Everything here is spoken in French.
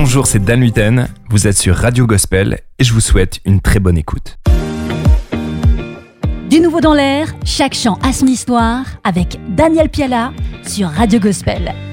Bonjour, c'est Dan Luyten, vous êtes sur Radio Gospel et je vous souhaite une très bonne écoute. Du nouveau dans l'air, chaque chant a son histoire avec Daniel Piala sur Radio Gospel.